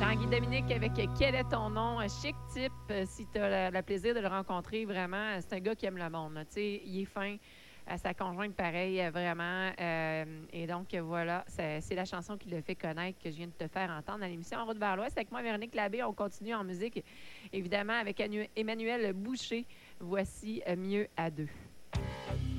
Jean-Guy Dominique avec Quel est ton nom? Un chic type, si tu as le plaisir de le rencontrer, vraiment, c'est un gars qui aime le monde. Tu sais, il est fin. À sa conjointe, pareil, vraiment. Et donc, voilà, c'est la chanson qui le fait connaître que je viens de te faire entendre à l'émission En route vers l'Ouest. Avec moi, Véronique Labbé, on continue en musique, évidemment, avec Emmanuel Boucher. Voici Mieux à deux.